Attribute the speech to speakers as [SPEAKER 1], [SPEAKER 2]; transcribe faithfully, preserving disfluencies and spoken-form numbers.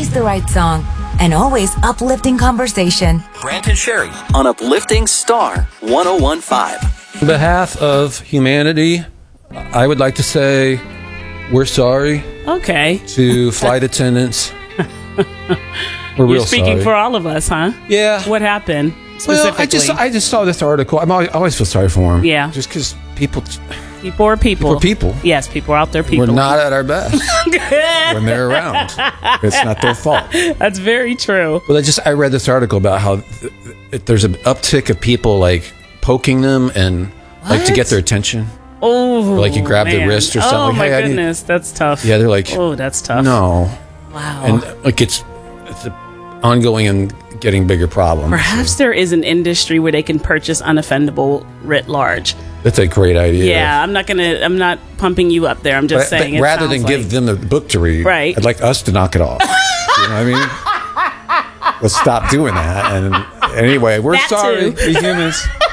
[SPEAKER 1] always the right song, and always uplifting conversation.
[SPEAKER 2] Grant and Sherry on Uplifting Star one oh one point five.
[SPEAKER 3] On behalf of humanity, I would like to say we're sorry.
[SPEAKER 4] Okay.
[SPEAKER 3] To flight attendants. We're
[SPEAKER 4] You're
[SPEAKER 3] real
[SPEAKER 4] speaking
[SPEAKER 3] sorry.
[SPEAKER 4] for all of us, huh?
[SPEAKER 3] Yeah.
[SPEAKER 4] What happened specifically?
[SPEAKER 3] Well, I just I just saw this article. I'm always, I always feel sorry for them.
[SPEAKER 4] Yeah.
[SPEAKER 3] Just because people.
[SPEAKER 4] People are people.
[SPEAKER 3] We're people.
[SPEAKER 4] Yes, people are out there. People.
[SPEAKER 3] We're not at our best when they're around. It's not their fault.
[SPEAKER 4] That's very true.
[SPEAKER 3] Well, I just I read this article about how th- th- there's an uptick of people like poking them and like to get their attention.
[SPEAKER 4] Oh,
[SPEAKER 3] or like you grab
[SPEAKER 4] man.
[SPEAKER 3] their wrist or something.
[SPEAKER 4] Oh
[SPEAKER 3] like,
[SPEAKER 4] my
[SPEAKER 3] hey, I need-
[SPEAKER 4] goodness, that's tough.
[SPEAKER 3] Yeah, they're like,
[SPEAKER 4] oh, that's tough.
[SPEAKER 3] No.
[SPEAKER 4] Wow.
[SPEAKER 3] And like it's it's an ongoing and getting bigger problem.
[SPEAKER 4] Perhaps there is an industry where they can purchase unoffendable writ large.
[SPEAKER 3] That's a great idea.
[SPEAKER 4] Yeah, I'm not gonna. I'm not pumping you up there. I'm just
[SPEAKER 3] But-
[SPEAKER 4] saying.
[SPEAKER 3] but
[SPEAKER 4] it
[SPEAKER 3] rather than
[SPEAKER 4] sounds
[SPEAKER 3] give
[SPEAKER 4] like-
[SPEAKER 3] them the book to read,
[SPEAKER 4] Right.
[SPEAKER 3] I'd like us to knock it off. You know what I mean? Let's stop doing that. And anyway, we're
[SPEAKER 4] That
[SPEAKER 3] sorry,
[SPEAKER 4] too.
[SPEAKER 3] we humans.